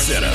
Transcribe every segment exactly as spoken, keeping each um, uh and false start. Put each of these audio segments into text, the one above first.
Center.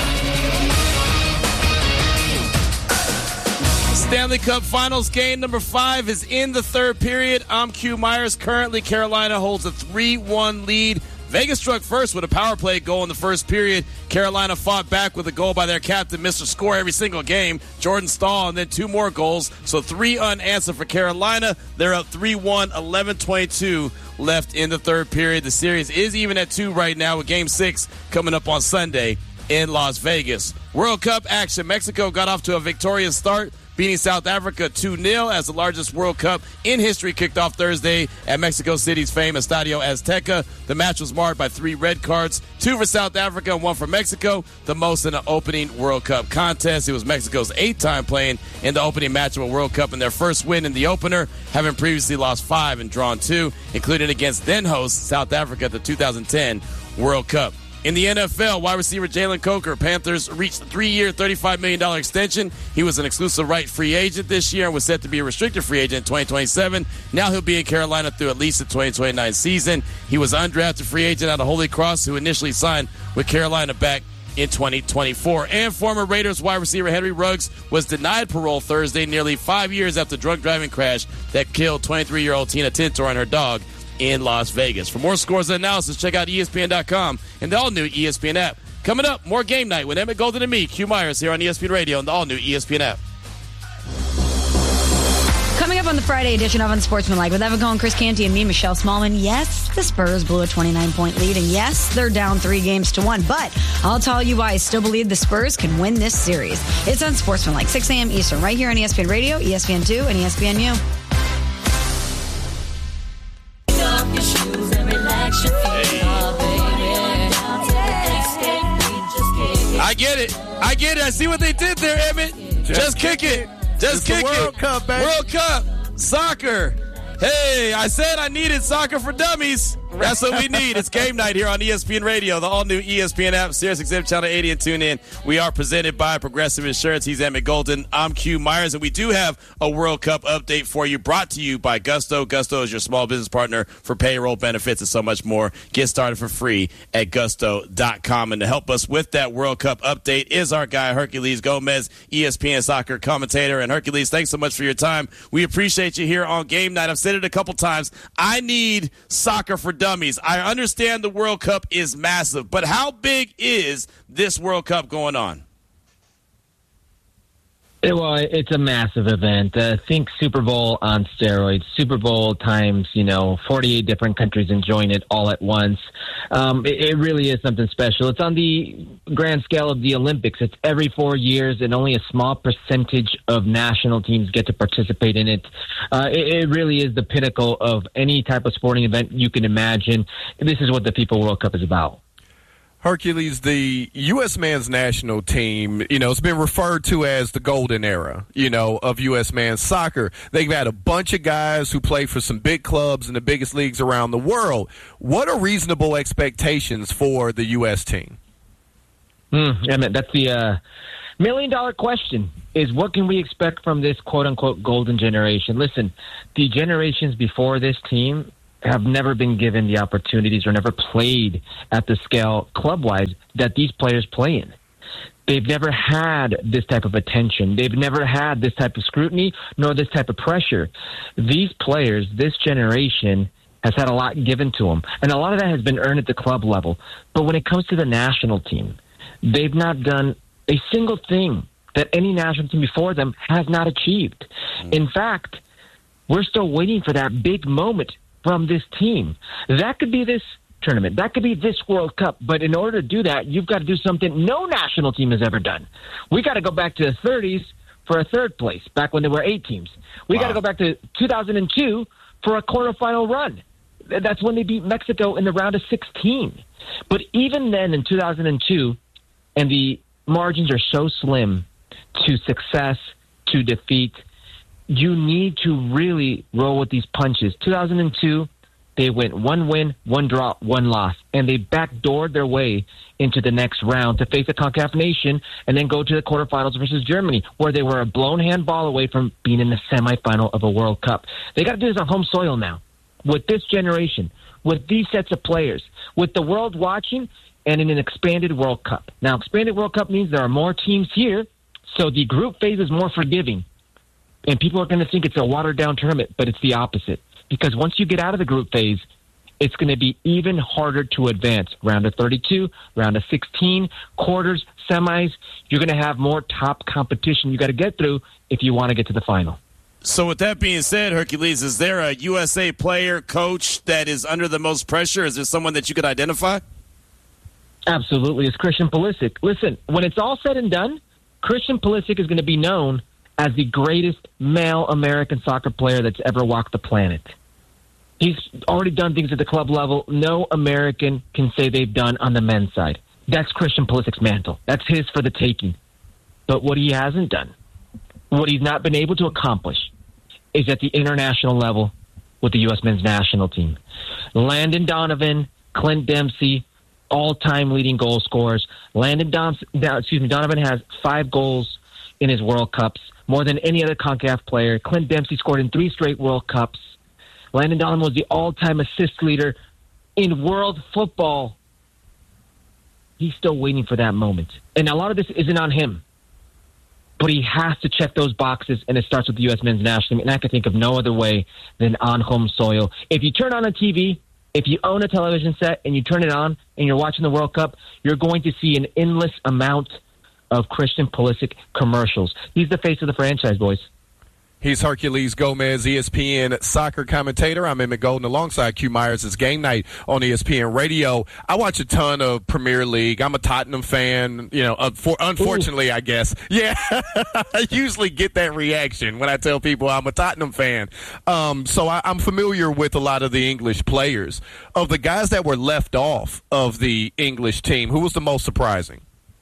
Stanley Cup Finals game number five is in the third period. I'm Q Myers. Currently, Carolina holds a three one lead. Vegas struck first with a power play goal in the first period. Carolina fought back with a goal by their captain, Mister Score every single game, Jordan Stahl, and then two more goals. So three unanswered for Carolina. They're up three one, eleven twenty-two left in the third period. The series is even at two right now with Game six coming up on Sunday in Las Vegas. World Cup action. Mexico got off to a victorious start, beating South Africa two nil as the largest World Cup in history kicked off Thursday at Mexico City's famed Estadio Azteca. The match was marred by three red cards, two for South Africa and one for Mexico, the most in an opening World Cup contest. It was Mexico's eighth time playing in the opening match of a World Cup and their first win in the opener, having previously lost five and drawn two, including against then-host South Africa at the two thousand ten World Cup. In the N F L, wide receiver Jalen Coker, Panthers reached a three-year, thirty-five million dollars extension. He was an exclusive right free agent this year and was set to be a restricted free agent in twenty twenty-seven. Now he'll be in Carolina through at least the twenty twenty-nine season. He was an undrafted free agent out of Holy Cross who initially signed with Carolina back in twenty twenty-four. And former Raiders wide receiver Henry Ruggs was denied parole Thursday, nearly five years after drunk driving crash that killed twenty-three-year-old Tina Tintor and her dog in Las Vegas. For more scores and analysis, check out E S P N dot com and the all-new E S P N app. Coming up, more Game Night with Emmett Golden and me, Q Myers, here on E S P N Radio and the all-new E S P N app. Coming up on the Friday edition of Unsportsmanlike with Evan Cohen, Chris Canty, and me, Michelle Smallman. Yes, the Spurs blew a twenty-nine point lead, and yes, they're down three games to one. But I'll tell you why I still believe the Spurs can win this series. It's Unsportsmanlike, six a.m. Eastern, right here on E S P N Radio, E S P N two, and E S P N U. I get it. I get it. I see what they did there, Emmett. Just, Just kick it. Just kick it. World Cup, baby. World Cup. Soccer. Hey, I said I needed soccer for dummies. That's what we need. It's Game Night here on E S P N Radio, the all-new E S P N app, Sirius X M Channel eighty, and tune in. We are presented by Progressive Insurance. He's Emmett Golden. I'm Q Myers, and we do have a World Cup update for you, brought to you by Gusto. Gusto is your small business partner for payroll, benefits, and so much more. Get started for free at gusto dot com. And to help us with that World Cup update is our guy, Hercules Gomez, E S P N soccer commentator. And Hercules, thanks so much for your time. We appreciate you here on Game Night. I've said it a couple times. I need soccer for dummies. I understand the World Cup is massive, but how big is this World Cup going on? It, well, it's a massive event. Uh, think Super Bowl on steroids. Super Bowl times, you know, forty-eight different countries enjoying it all at once. Um, it, it really is something special. It's on the grand scale of the Olympics. It's every four years, and only a small percentage of national teams get to participate in it. Uh, it, it really is the pinnacle of any type of sporting event you can imagine. This is what the FIFA World Cup is about. Hercules, the U S men's national team, you know, it's been referred to as the golden era, you know, of U S men's soccer. They've had a bunch of guys who play for some big clubs in the biggest leagues around the world. What are reasonable expectations for the U S team? Mm, I mean, that's the uh, million-dollar question, is what can we expect from this quote-unquote golden generation? Listen, the generations before this team have never been given the opportunities or never played at the scale club-wise that these players play in. They've never had this type of attention. They've never had this type of scrutiny, nor this type of pressure. These players, this generation, has had a lot given to them, and a lot of that has been earned at the club level. But when it comes to the national team, they've not done a single thing that any national team before them has not achieved. In fact, we're still waiting for that big moment from this team. That could be this tournament. That could be this World Cup. But in order to do that, you've got to do something no national team has ever done. We got to go back to the thirties for a third place, back when there were eight teams. We wow. got to go back to two thousand two for a quarterfinal run. That's when they beat Mexico in the round of sixteen. But even then, in two thousand two, and the margins are so slim to success, to defeat, you need to really roll with these punches. two thousand two, they went one win, one draw, one loss, and they backdoored their way into the next round to face a CONCACAF nation and then go to the quarterfinals versus Germany, where they were a blown handball away from being in the semifinal of a World Cup. They got to do this on home soil now. With this generation, with these sets of players, with the world watching, and in an expanded World Cup. Now, expanded World Cup means there are more teams here, so the group phase is more forgiving. And people are going to think it's a watered-down tournament, but it's the opposite. Because once you get out of the group phase, it's going to be even harder to advance. Round of thirty-two, round of sixteen, quarters, semis. You're going to have more top competition you got to get through if you want to get to the final. So with that being said, Hercules, is there a U S A player, coach that is under the most pressure? Is there someone that you could identify? Absolutely. It's Christian Pulisic. Listen, when it's all said and done, Christian Pulisic is going to be known as the greatest male American soccer player that's ever walked the planet. He's already done things at the club level no American can say they've done on the men's side. That's Christian Pulisic's mantle. That's his for the taking. But what he hasn't done, what he's not been able to accomplish, is at the international level with the U S men's national team. Landon Donovan, Clint Dempsey, all-time leading goal scorers. Landon Dom- excuse me, Donovan has five goals in his World Cups, more than any other CONCACAF player. Clint Dempsey scored in three straight World Cups. Landon Donovan was the all-time assist leader in world football. He's still waiting for that moment. And a lot of this isn't on him. But he has to check those boxes, and it starts with the U S men's national team. And I can think of no other way than on home soil. If you turn on a T V, if you own a television set and you turn it on and you're watching the World Cup, you're going to see an endless amount of Christian Pulisic commercials. He's the face of the franchise, boys. He's Herculez Gomez, E S P N soccer commentator. I'm Emmett Golden alongside Q Myers. It's game night on E S P N Radio. I watch a ton of Premier League. I'm a Tottenham fan. You know, for, unfortunately, Ooh. I guess. Yeah, I usually get that reaction when I tell people I'm a Tottenham fan. Um, so I, I'm familiar with a lot of the English players. Of the guys that were left off of the English team, who was the most surprising?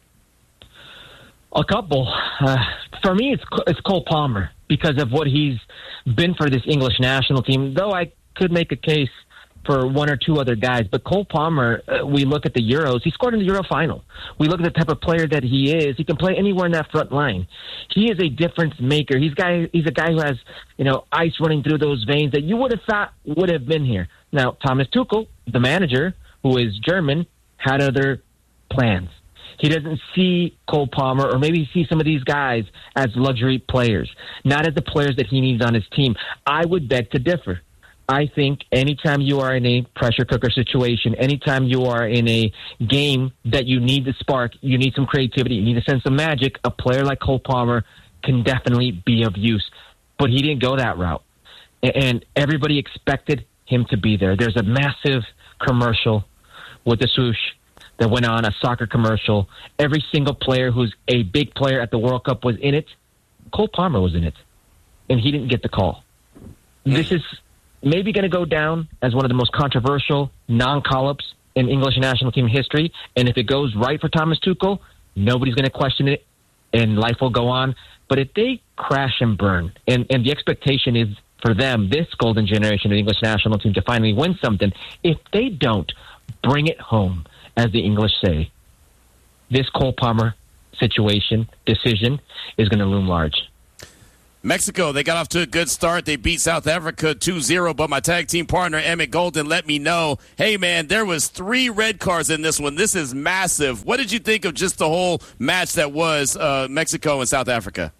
A couple. Uh, for me, it's it's Cole Palmer because of what he's been for this English national team, though I could make a case for one or two other guys. But Cole Palmer, uh, we look at the Euros, he scored in the Euro final. We look at the type of player that he is. He can play anywhere in that front line. He is a difference maker. He's guy. He's a guy who has, you know, ice running through those veins that you would have thought would have been here. Now, Thomas Tuchel, the manager, who is German, had other plans. He doesn't see Cole Palmer, or maybe he sees some of these guys as luxury players, not as the players that he needs on his team. I would beg to differ. I think anytime you are in a pressure cooker situation, anytime you are in a game that you need the spark, you need some creativity, you need a sense of magic, a player like Cole Palmer can definitely be of use. But he didn't go that route. And everybody expected him to be there. There's a massive commercial with the swoosh that went on, a soccer commercial. Every single player who's a big player at the World Cup was in it. Cole Palmer was in it, and he didn't get the call. This is maybe going to go down as one of the most controversial non-call-ups in English national team history, and if it goes right for Thomas Tuchel, nobody's going to question it, and life will go on. But if they crash and burn, and, and the expectation is for them, this golden generation of the English national team, to finally win something, if they don't bring it home, as the English say, this Cole Palmer situation, decision, is going to loom large. Mexico, they got off to a good start. They beat South Africa two zero, but my tag team partner, Emmett Golden, let me know, hey, man, there was three red cards in this one. This is massive. What did you think of just the whole match that was uh, Mexico and South Africa?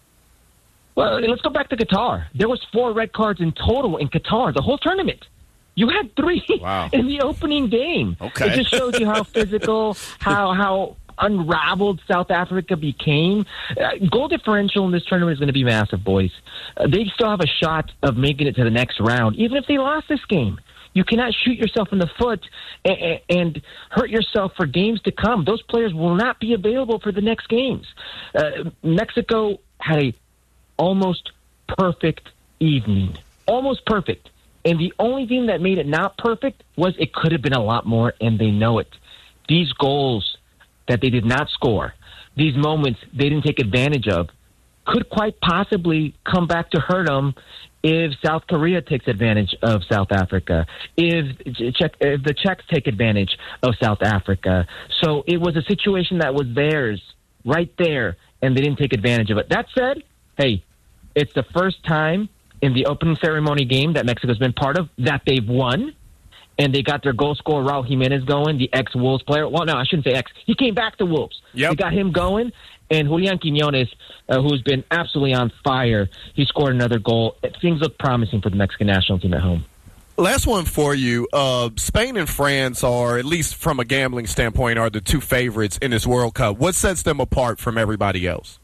Well, let's go back to Qatar. There was four red cards in total in Qatar, the whole tournament. You had three wow. in the opening game. Okay. It just shows you how physical, how how unraveled South Africa became. Uh, goal differential in this tournament is going to be massive, boys. Uh, they still have a shot of making it to the next round, even if they lost this game. You cannot shoot yourself in the foot and, and hurt yourself for games to come. Those players will not be available for the next games. Uh, Mexico had a almost perfect evening. Almost perfect. And the only thing that made it not perfect was it could have been a lot more, and they know it. These goals that they did not score, these moments they didn't take advantage of, could quite possibly come back to hurt them if South Korea takes advantage of South Africa, if, if the Czechs take advantage of South Africa. So it was a situation that was theirs right there, and they didn't take advantage of it. That said, hey, it's the first time in the opening ceremony game that Mexico's been part of that they've won, and they got their goal scorer, Raul Jimenez, going, the ex-Wolves player. Well, no, I shouldn't say ex. He came back to Wolves. Yep. They got him going, and Julian Quiñones, uh, who's been absolutely on fire, he scored another goal. Things look promising for the Mexican national team at home. Last one for you. Uh, Spain and France are, at least from a gambling standpoint, are the two favorites in this World Cup. What sets them apart from everybody else?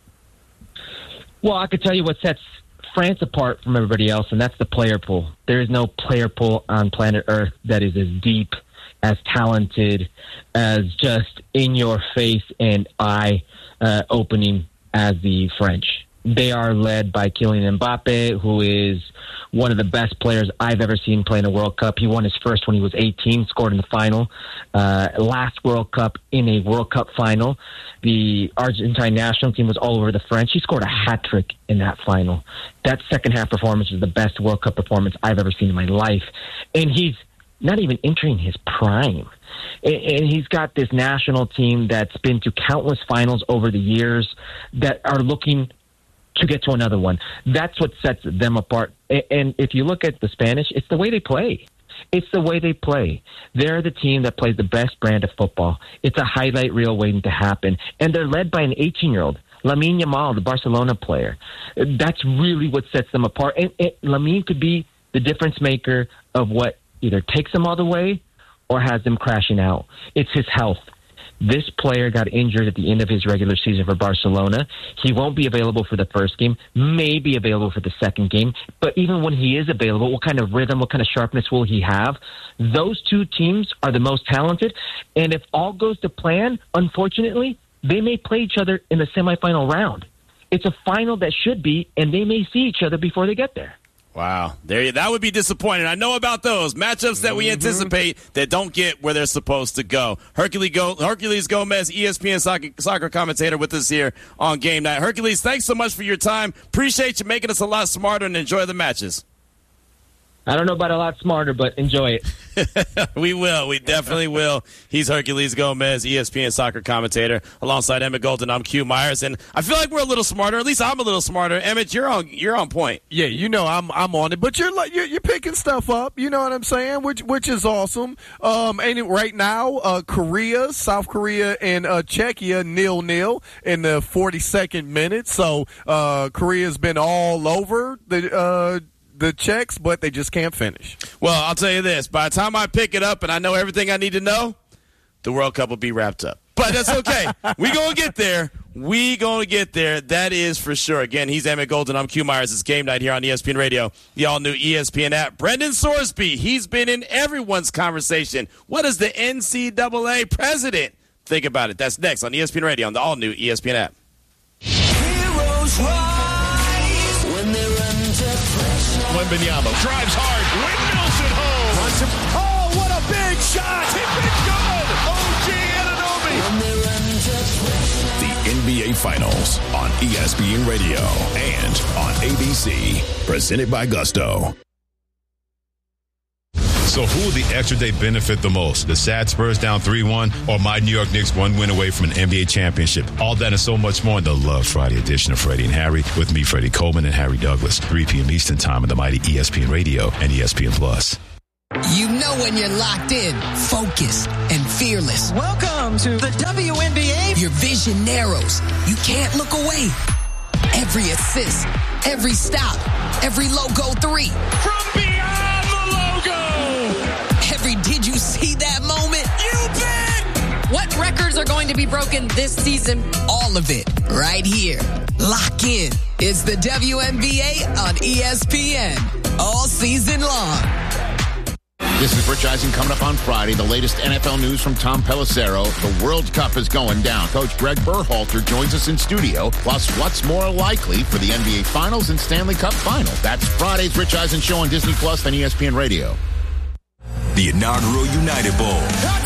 Well, I could tell you what sets France apart from everybody else, and that's the player pool. There is no player pool on planet Earth that is as deep, as talented, as just in your face and eye uh, opening as the French. They are led by Kylian Mbappe, who is one of the best players I've ever seen play in a World Cup. He won his first when he was eighteen, scored in the final. Uh, last World Cup in a World Cup final, the Argentine national team was all over the French. He scored a hat trick in that final. That second half performance is the best World Cup performance I've ever seen in my life. And he's not even entering his prime. And he's got this national team that's been to countless finals over the years that are looking to get to another one. That's what sets them apart. And if you look at the Spanish, it's the way they play. It's the way they play. They're the team that plays the best brand of football. It's a highlight reel waiting to happen. And they're led by an eighteen-year-old, Lamine Yamal, the Barcelona player. That's really what sets them apart. And, and Lamine could be the difference maker of what either takes them all the way or has them crashing out. It's his health. This player got injured at the end of his regular season for Barcelona. He won't be available for the first game, may be available for the second game. But even when he is available, what kind of rhythm, what kind of sharpness will he have? Those two teams are the most talented. And if all goes to plan, unfortunately, they may play each other in the semifinal round. It's a final that should be, and they may see each other before they get there. Wow, there you, that would be disappointing. I know about those matchups that we mm-hmm. anticipate that don't get where they're supposed to go. Hercules, Go, Hercules Gomez, E S P N soccer, soccer commentator, with us here on Game Night. Hercules, thanks so much for your time. Appreciate you making us a lot smarter, and enjoy the matches. I don't know about a lot smarter, but enjoy it. We will. We definitely will. He's Hercules Gomez, E S P N soccer commentator. Alongside Emmett Golden, I'm Q Myers, and I feel like we're a little smarter. At least I'm a little smarter. Emmett, you're on. You're on point. Yeah, you know I'm. I'm on it, but you're like you're, you're picking stuff up. You know what I'm saying? Which which is awesome. Um, and right now, uh, Korea, South Korea, and uh, Czechia nil nil in the forty-second minute. So uh, Korea's been all over the. Uh, the Czechs, but they just can't finish. Well, I'll tell you this. By the time I pick it up and I know everything I need to know, the World Cup will be wrapped up. But that's okay. we going to get there. We going to get there. That is for sure. Again, he's Emmett Golden. I'm Q Myers. It's Game Night here on E S P N Radio, the all-new E S P N app. Brendan Sorsby, he's been in everyone's conversation. What is the N C double A president think about it? That's next on E S P N Radio on the all-new E S P N app. Heroes rise when they're under pressure. Wembanyama drives hard, windmills it home. Runs him. Oh, what a big shot! It's been good. O G Anunoby. When they're under pressure. The N B A Finals on E S P N Radio and on A B C, presented by Gusto. So who will the extra day benefit the most? The sad Spurs down three one or my New York Knicks one win away from an N B A championship? All that and so much more in the Love Friday edition of Freddie and Harry with me, Freddie Coleman and Harry Douglas, three p.m. Eastern time on the mighty E S P N Radio and E S P N Plus. You know when you're locked in, focused, and fearless. Welcome to the W N B A. Your vision narrows. You can't look away. Every assist, every stop, every logo three. From beyond the logo. Every did you see that moment? You bet. What records are going to be broken this season? All of it right here. Lock in. It's the W N B A on E S P N. All season long. This is Rich Eisen coming up on Friday. The latest N F L news from Tom Pelissero. The World Cup is going down. Coach Greg Berhalter joins us in studio. Plus, what's more likely for the N B A Finals and Stanley Cup Final? That's Friday's Rich Eisen Show on Disney Plus and E S P N Radio. The inaugural United Bowl.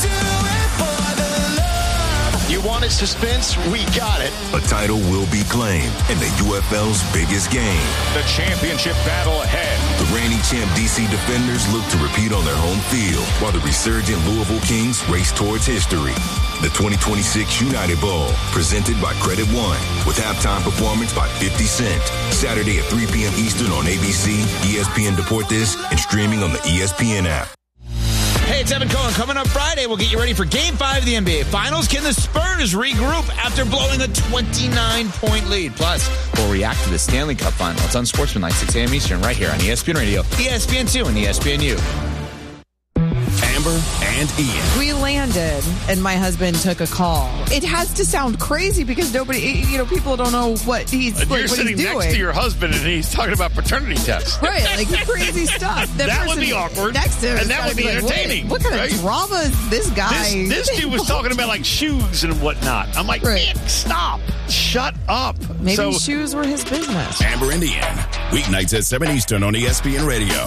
You wanted suspense? We got it. A title will be claimed in the U F L's biggest game. The championship battle ahead. The reigning champ D C Defenders look to repeat on their home field, while the resurgent Louisville Kings race towards history. The twenty twenty-six United Bowl, presented by Credit One, with halftime performance by fifty Cent. Saturday at three p.m. Eastern on A B C, E S P N Deportes, and streaming on the E S P N app. it's Evan Cohen. Coming up Friday, we'll get you ready for Game five of the N B A Finals. Can the Spurs regroup after blowing a twenty-nine point lead? Plus, we'll react to the Stanley Cup Final. It's Unsportsmanlike, six a.m. Eastern, right here on E S P N Radio, E S P N two, and E S P N U. Amber and Ian. We landed, and my husband took a call. It has to sound crazy because nobody, you know, people don't know what he's, You're like, what sitting he's doing. next to your husband, and he's talking about paternity tests. Right, like crazy stuff. The That would person be awkward, next to him and is that gotta would be like, entertaining. What, what kind right? of drama is this guy? This, this dude was talking about like shoes and whatnot. I'm like, Right. Nick, stop. Shut up. Maybe So- shoes were his business. Amber and Ian. Weeknights at seven Eastern on E S P N Radio.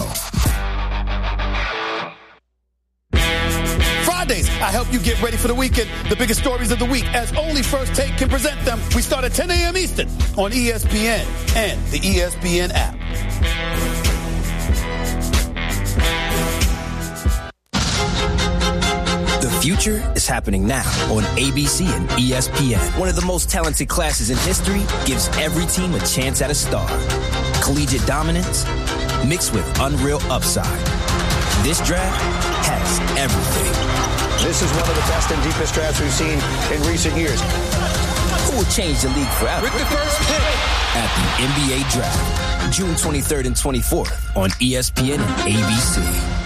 Fridays, I help you get ready for the weekend. The biggest stories of the week, as only First Take can present them. We start at ten a.m. Eastern on E S P N and the E S P N app. The future is happening now on A B C and E S P N. One of the most talented classes in history gives every team a chance at a star. Collegiate dominance mixed with unreal upside. This draft has everything. This is one of the best and deepest drafts we've seen in recent years. Who will change the league forever? With the first pick At the N B A Draft, June twenty-third and twenty-fourth on E S P N and A B C.